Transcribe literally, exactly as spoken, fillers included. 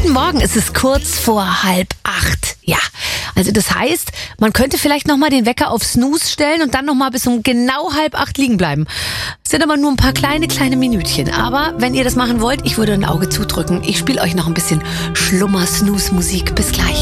Guten Morgen, es ist kurz vor halb acht. Ja, also das heißt, man könnte vielleicht nochmal den Wecker auf Snooze stellen und dann nochmal bis um genau halb acht liegen bleiben. Es sind aber nur ein paar kleine, kleine Minütchen. Aber wenn ihr das machen wollt, ich würde ein Auge zudrücken. Ich spiele euch noch ein bisschen Schlummer-Snooze-Musik. Bis gleich.